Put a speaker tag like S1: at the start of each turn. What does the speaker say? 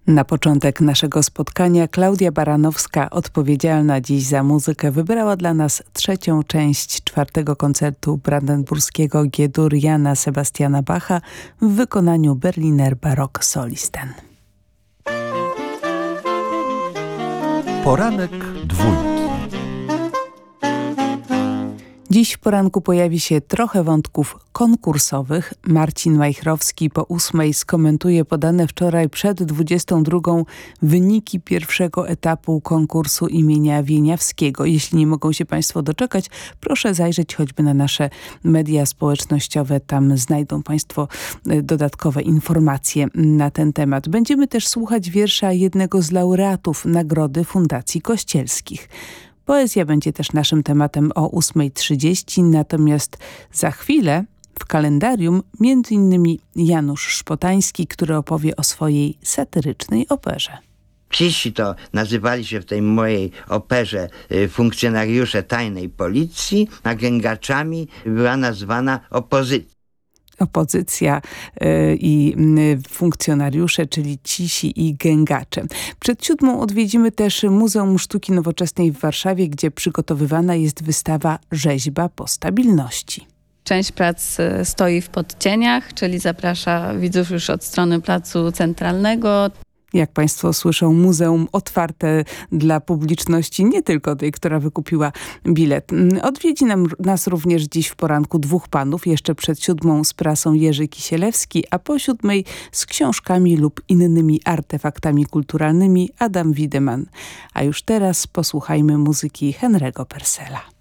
S1: Na początek naszego spotkania Klaudia Baranowska, odpowiedzialna dziś za muzykę, wybrała dla nas trzecią część czwartego koncertu brandenburskiego G-dur Jana Sebastiana Bacha w wykonaniu Berliner Baroque Solisten.
S2: Poranek dwójki.
S1: Dziś w poranku pojawi się trochę wątków konkursowych. Marcin Majchrowski po 8 skomentuje podane wczoraj przed 22 wyniki pierwszego etapu konkursu imienia Wieniawskiego. Jeśli nie mogą się Państwo doczekać, proszę zajrzeć choćby na nasze media społecznościowe. Tam znajdą Państwo dodatkowe informacje na ten temat. Będziemy też słuchać wiersza jednego z laureatów Nagrody Fundacji Kościelskich. Poezja będzie też naszym tematem o 8:30, natomiast za chwilę w kalendarium m.in. Janusz Szpotański, który opowie o swojej satyrycznej operze.
S3: Psici to nazywali się w tej mojej operze funkcjonariusze tajnej policji, a gęgaczami była nazwana opozycja.
S1: Opozycja i funkcjonariusze, czyli cisi i gęgacze. Przed 7 odwiedzimy też Muzeum Sztuki Nowoczesnej w Warszawie, gdzie przygotowywana jest wystawa Rzeźba po stabilności.
S4: Część prac stoi w podcieniach, czyli zaprasza widzów już od strony Placu Centralnego.
S1: Jak Państwo słyszą, muzeum otwarte dla publiczności, nie tylko tej, która wykupiła bilet. Odwiedzi nas również dziś w poranku dwóch panów, jeszcze przed 7 z prasą Jerzy Kisielewski, a po 7 z książkami lub innymi artefaktami kulturalnymi Adam Wiedemann. A już teraz posłuchajmy muzyki Henry'ego Purcella.